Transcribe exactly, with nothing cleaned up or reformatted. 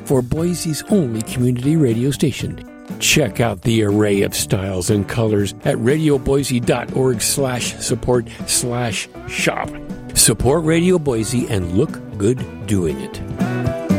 for Boise's only community radio station. Check out the array of styles and colors at radioboise.org slash support slash shop. Support Radio Boise and look good doing it.